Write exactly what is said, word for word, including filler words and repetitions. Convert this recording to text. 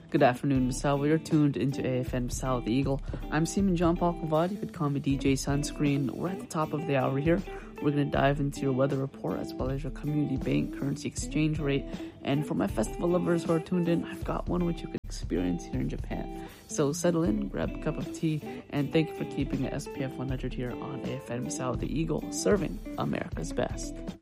Good afternoon, Masao. You're tuned into A F M Masao the Eagle. I'm Seaman John Paul Kavad. You could call me D J Sunscreen. We're at the top of the hour here. We're going to dive into your weather report as well as your community bank currency exchange rate. And for my festival lovers who are tuned in, I've got one which you could experience here in Japan. So settle in, grab a cup of tea, and thank you for keeping it S P F one hundred here on A F M Masao the Eagle, serving America's best.